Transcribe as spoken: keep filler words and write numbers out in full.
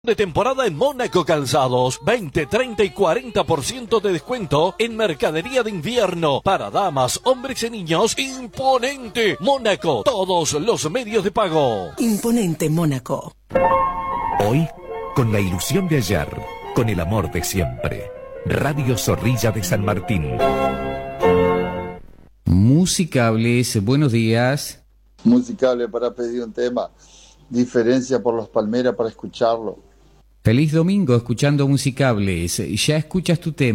De temporada en Mónaco Calzados, veinte, treinta y cuarenta por ciento de descuento en mercadería de invierno para damas, hombres y niños. Imponente Mónaco, todos los medios de pago. Imponente Mónaco. Hoy, con la ilusión de ayer, con el amor de siempre. Radio Zorrilla de San Martín. Musicables, buenos días. Musicable para pedir un tema. Diferencia por los Palmeras para escucharlo. Feliz domingo escuchando Musicables. Ya escuchas tu tema.